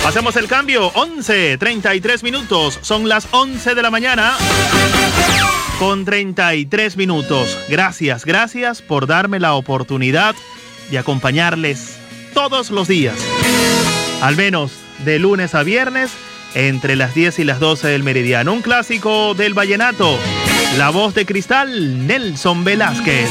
Hacemos el cambio, 11:33 minutos. Son las 11 de la mañana con 33 minutos. Gracias por darme la oportunidad de acompañarles todos los días. Al menos de lunes a viernes, entre las 10 y las 12 del meridiano. Un clásico del vallenato. La voz de cristal, Nelson Velázquez.